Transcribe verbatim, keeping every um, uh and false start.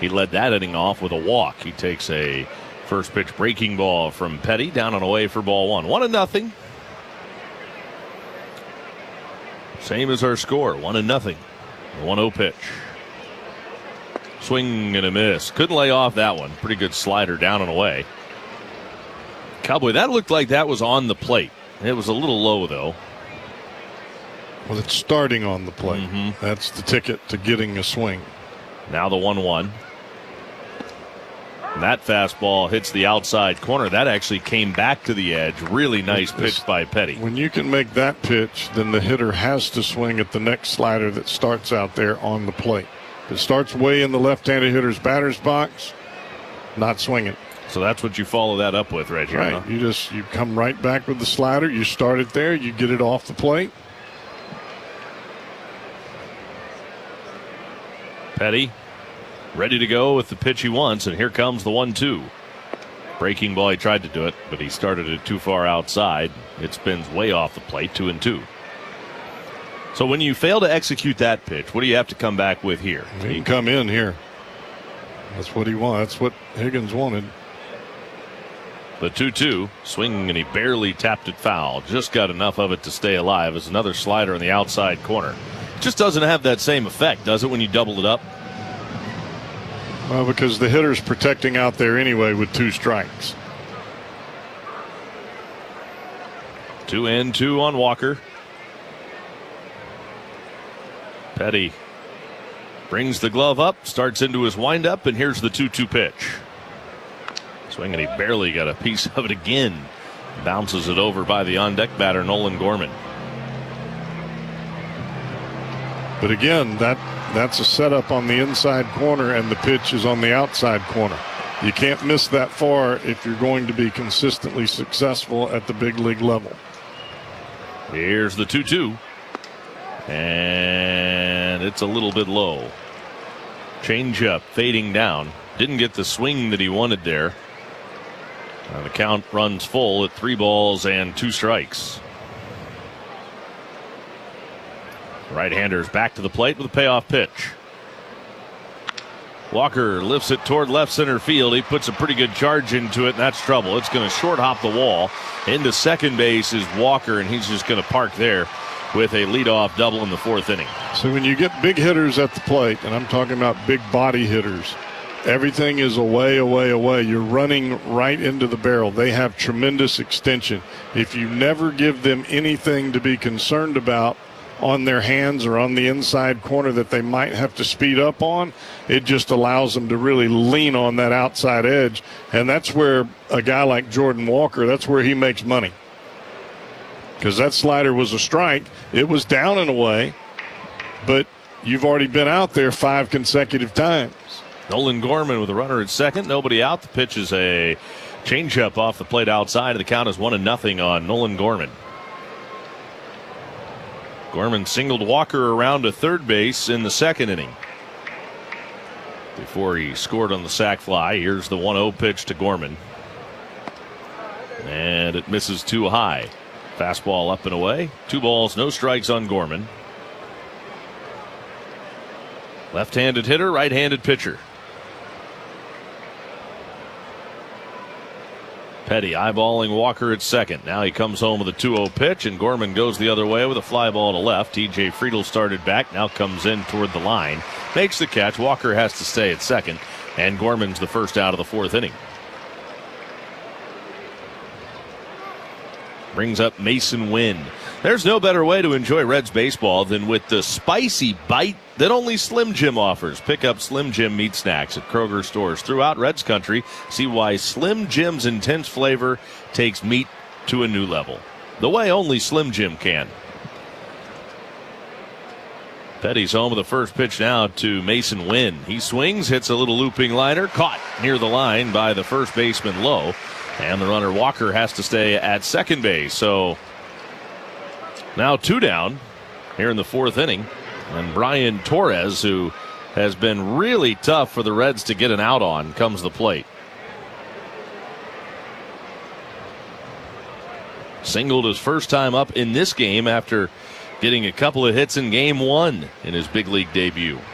He led that inning off with a walk. He takes a first pitch breaking ball from Petty, down and away for ball one. One and nothing. Same as our score, one and nothing. The one oh pitch. Swing and a miss. Couldn't lay off that one. Pretty good slider down and away. Cowboy, that looked like that was on the plate. It was a little low, though. Well, it's starting on the plate. Mm-hmm. That's the ticket to getting a swing. Now the one one. And that fastball hits the outside corner. That actually came back to the edge. Really nice pitch by Petty. When you can make that pitch, then the hitter has to swing at the next slider that starts out there on the plate. If it starts way in the left-handed hitter's batter's box, not swinging. So that's what you follow that up with right here. Right. Huh? You just you come right back with the slider. You start it there. You get it off the plate. Petty ready to go with the pitch he wants, and here comes the one two. Breaking ball, he tried to do it, but he started it too far outside. It spins way off the plate, two and two. So when you fail to execute that pitch, what do you have to come back with here? He can come in here. That's what he wants. That's what Higgins wanted. The two two, swinging, and he barely tapped it foul. Just got enough of it to stay alive. As another slider in the outside corner. Just doesn't have that same effect, does it, when you double it up? Well, because the hitter's protecting out there anyway with two strikes. Two and two on Walker. Petty brings the glove up, starts into his windup, and here's the two two pitch. Swing, and he barely got a piece of it again. Bounces it over by the on-deck batter, Nolan Gorman. But again, that that's a setup on the inside corner, and the pitch is on the outside corner. You can't miss that far if you're going to be consistently successful at the big league level. Here's the two two. And it's a little bit low. Changeup fading down. Didn't get the swing that he wanted there. Uh, the count runs full at three balls and two strikes. Right-hander's back to the plate with a payoff pitch. Walker lifts it toward left center field. He puts a pretty good charge into it, and that's trouble. It's going to short hop the wall. Into second base is Walker, and he's just going to park there with a leadoff double in the fourth inning. So when you get big hitters at the plate, and I'm talking about big body hitters, everything is away, away, away. You're running right into the barrel. They have tremendous extension. If you never give them anything to be concerned about on their hands or on the inside corner that they might have to speed up on, it just allows them to really lean on that outside edge. And that's where a guy like Jordan Walker, that's where he makes money. Because that slider was a strike. It was down and away, but you've already been out there five consecutive times. Nolan Gorman with a runner at second. Nobody out. The pitch is a changeup off the plate outside. The count is one and nothing on Nolan Gorman. Gorman singled Walker around to third base in the second inning before he scored on the sac fly. Here's the one oh pitch to Gorman. And it misses too high. Fastball up and away. Two balls, no strikes on Gorman. Left-handed hitter, right-handed pitcher. Petty eyeballing Walker at second. Now he comes home with a two oh pitch, and Gorman goes the other way with a fly ball to left. T J Friedl started back, now comes in toward the line. Makes the catch. Walker has to stay at second, and Gorman's the first out of the fourth inning. Brings up Mason Wynn. There's no better way to enjoy Reds baseball than with the spicy bite that only Slim Jim offers. Pick up Slim Jim meat snacks at Kroger stores throughout Reds country. See why Slim Jim's intense flavor takes meat to a new level. The way only Slim Jim can. Petty's home with the first pitch now to Mason Wynn. He swings, hits a little looping liner, caught near the line by the first baseman Lowe. And the runner Walker has to stay at second base. So now two down here in the fourth inning. And Brian Torres, who has been really tough for the Reds to get an out on, comes to the plate. Singled his first time up in this game after getting a couple of hits in game one in his big league debut.